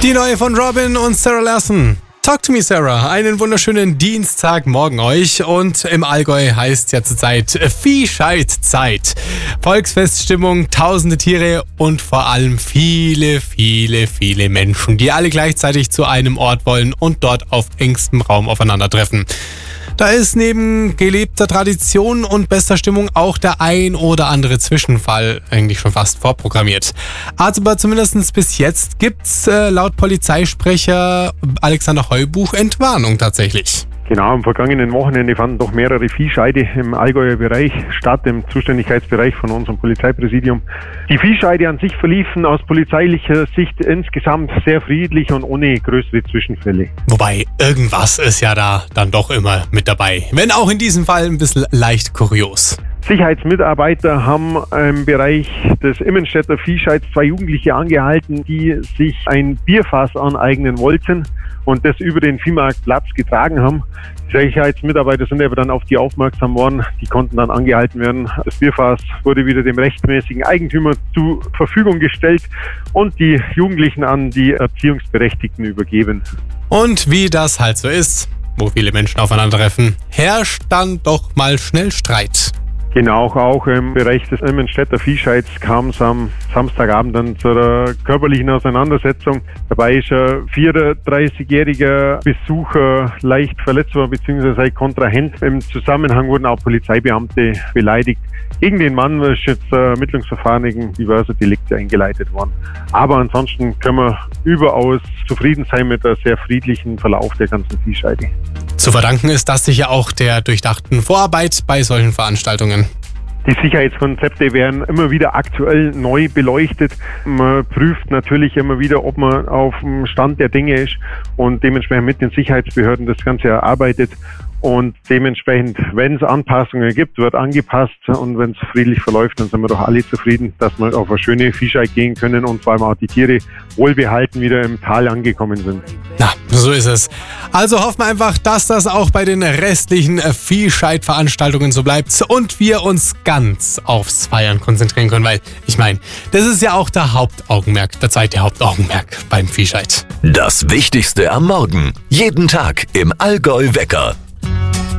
Die neue von Robin und Sarah Larson. Talk to me, Sarah. Einen wunderschönen Dienstagmorgen euch. Und im Allgäu heißt ja zurzeit Viehscheidzeit. Volksfeststimmung, tausende Tiere und vor allem viele Menschen, die alle gleichzeitig zu einem Ort wollen und dort auf engstem Raum aufeinandertreffen. Da ist neben gelebter Tradition und bester Stimmung auch der ein oder andere Zwischenfall eigentlich schon fast vorprogrammiert. Aber zumindest bis jetzt gibt's laut Polizeisprecher Alexander Heubuch Entwarnung tatsächlich. Genau, am vergangenen Wochenende fanden doch mehrere Viehscheide im Allgäuer Bereich statt, im Zuständigkeitsbereich von unserem Polizeipräsidium. Die Viehscheide an sich verliefen aus polizeilicher Sicht insgesamt sehr friedlich und ohne größere Zwischenfälle. Wobei, irgendwas ist ja da dann doch immer mit dabei. Wenn auch in diesem Fall ein bisschen leicht kurios. Sicherheitsmitarbeiter haben im Bereich des Immenstädter Viehscheids 2 Jugendliche angehalten, die sich ein Bierfass aneignen wollten und das über den Viehmarktplatz getragen haben. Die Sicherheitsmitarbeiter sind aber dann auf die aufmerksam worden, die konnten dann angehalten werden. Das Bierfass wurde wieder dem rechtmäßigen Eigentümer zur Verfügung gestellt und die Jugendlichen an die Erziehungsberechtigten übergeben. Und wie das halt so ist, wo viele Menschen aufeinandertreffen, herrscht dann doch mal schnell Streit. Genau, auch im Bereich des Immenstädter Viehscheids kam es am Samstagabend dann zu einer körperlichen Auseinandersetzung. Dabei ist ein 34-jähriger Besucher leicht verletzt worden, beziehungsweise ein Kontrahent. Im Zusammenhang wurden auch Polizeibeamte beleidigt. Gegen den Mann ist jetzt Ermittlungsverfahren wegen diverser Delikte eingeleitet worden. Aber ansonsten können wir überaus zufrieden sein mit einem sehr friedlichen Verlauf der ganzen Viehscheide. Zu verdanken ist das sicher auch der durchdachten Vorarbeit bei solchen Veranstaltungen. Die Sicherheitskonzepte werden immer wieder aktuell neu beleuchtet. Man prüft natürlich immer wieder, ob man auf dem Stand der Dinge ist und dementsprechend mit den Sicherheitsbehörden das Ganze erarbeitet. Und dementsprechend, wenn es Anpassungen gibt, wird angepasst. Und wenn es friedlich verläuft, dann sind wir doch alle zufrieden, dass wir auf eine schöne Viehscheid gehen können und vor allem auch die Tiere wohlbehalten wieder im Tal angekommen sind. Na, so ist es. Also hoffen wir einfach, dass das auch bei den restlichen Viehscheid-Veranstaltungen so bleibt und wir uns ganz aufs Feiern konzentrieren können, weil ich meine, das ist ja auch der Hauptaugenmerk, der zweite Hauptaugenmerk beim Viehscheid. Das Wichtigste am Morgen. Jeden Tag im Allgäu Wecker.